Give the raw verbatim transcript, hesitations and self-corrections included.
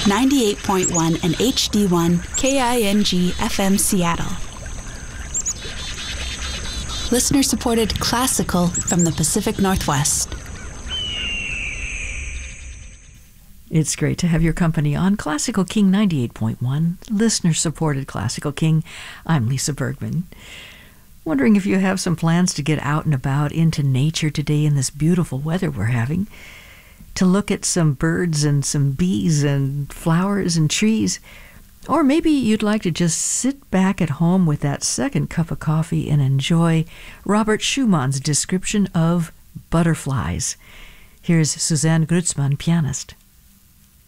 ninety-eight point one and H D one K I N G F M Seattle. Listener-supported classical from the Pacific Northwest. It's great to have your company on Classical King ninety-eight point one, listener-supported Classical King. I'm Lisa Bergman. Wondering if you have some plans to get out and about into nature today in this beautiful weather we're having, to look at some birds and some bees and flowers and trees. Or maybe you'd like to just sit back at home with that second cup of coffee and enjoy Robert Schumann's description of butterflies. Here's Suzanne Grützmann, pianist.